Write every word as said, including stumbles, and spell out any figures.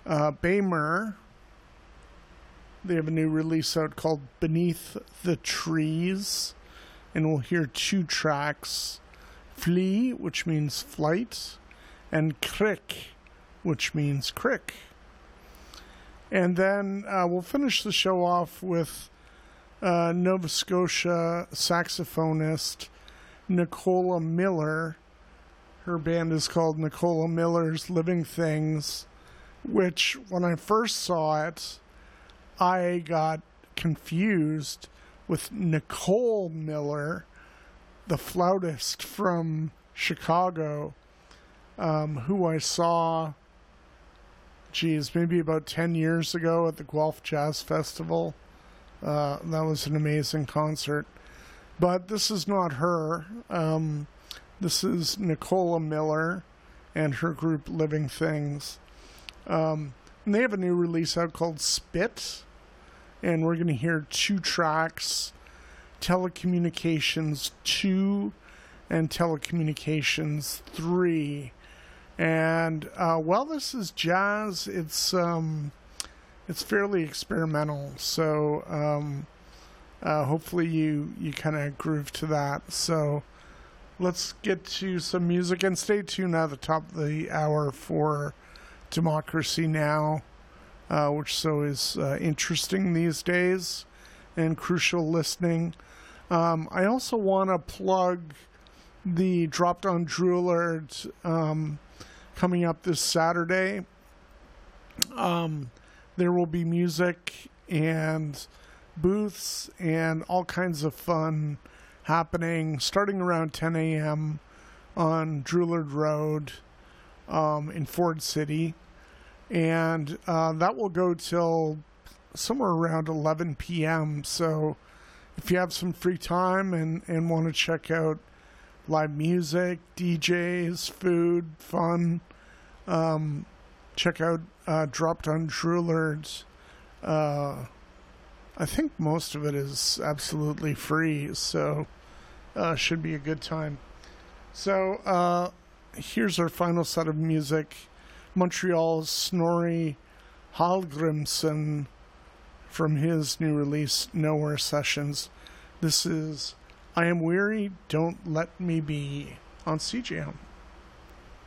Uh, Baymer, they have a new release out called Beneath the Trees, and we'll hear two tracks, Flee, which means flight, and Crick, which means crick. And then uh, we'll finish the show off with uh, Nova Scotia saxophonist Nicola Miller. Her band is called Nicola Miller's Living Things, which when I first saw it, I got confused with Nicole Miller, the flautist from Chicago, um, who I saw, geez, maybe about ten years ago at the Guelph Jazz Festival. Uh, that was an amazing concert. But this is not her. Um, this is Nicola Miller and her group Living Things. Um, and they have a new release out called Spit. And we're going to hear two tracks, Telecommunications two and Telecommunications three. And uh, while this is jazz, it's um, it's fairly experimental. So um, uh, hopefully you, you kind of groove to that. So let's get to some music and stay tuned at the top of the hour for Democracy Now!, uh, which so is uh, interesting these days and crucial listening. Um, I also want to plug the Dropped on Droolard um, coming up this Saturday. Um, there will be music and booths and all kinds of fun happening starting around ten a.m. on Droolard Road um, in Ford City. And uh, that will go till somewhere around eleven p.m. So if you have some free time and, and want to check out live music, D Js, food, fun, um, check out uh, Dropped on Droolard. Uh, I think most of it is absolutely free, so uh, should be a good time. So uh, here's our final set of music. Montreal's Snorri Hallgrimsson from his new release, Nowhere Sessions. This is I Am Weary, Don't Let Me Be on C J M.